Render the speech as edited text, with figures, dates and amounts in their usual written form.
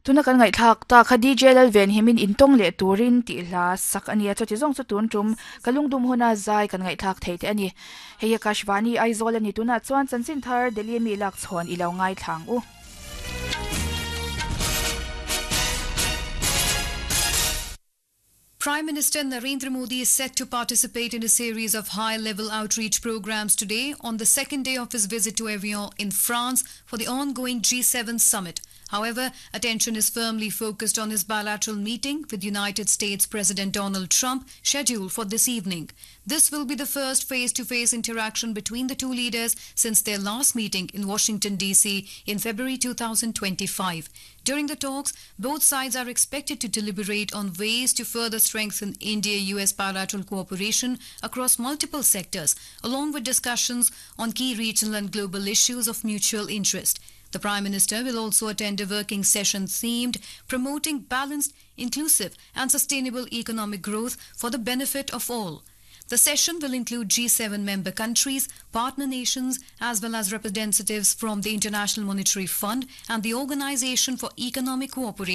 Tuna kan ngai thak ta khadi jelal ven himin intong le turin ti la sak ania chachi zong chu tun tum kalungdum hona zai kan ngai thak theite ani heya kashwani aizol ani tuna chuan chansin thar delhi mi lak chhon ilaw ngai thlang u. Prime Minister Narendra Modi is set to participate in a series of high-level outreach programs today on the second day of his visit to Evian in France for the ongoing G7 summit. However, attention is firmly focused on his bilateral meeting with United States President Donald Trump scheduled for this evening. This will be the first face-to-face interaction between the two leaders since their last meeting in Washington, D.C. in February 2025. During the talks, both sides are expected to deliberate on ways to further strengthen India-US bilateral cooperation across multiple sectors, along with discussions on key regional and global issues of mutual interest. The Prime Minister will also attend a working session themed promoting balanced, inclusive and sustainable economic growth for the benefit of all. The session will include G7 member countries, partner nations, as well as representatives from the International Monetary Fund and the Organization for Economic Cooperation.